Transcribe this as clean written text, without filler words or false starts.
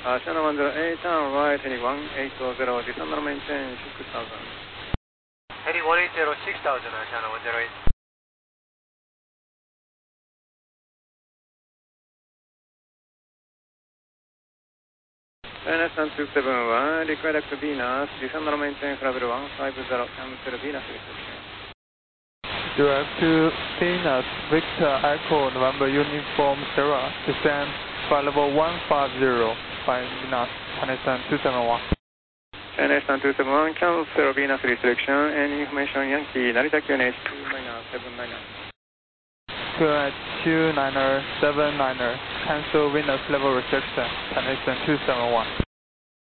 Channel 10, turn right, heading 180, descend and maintain 6000. Heading 180, 6000, channel 108. NS 271, required to Venus, descend and maintain level 150, cancel Venus restriction. Direct to Venus, Victor Echo, November Uniform Sierra, descend by level 150 by Venus, NS 271. NS 271, cancel Venus restriction, and information Yankee, Narita QNH 2-79. QNH 2-79, cancel Venus level restriction, NS 271.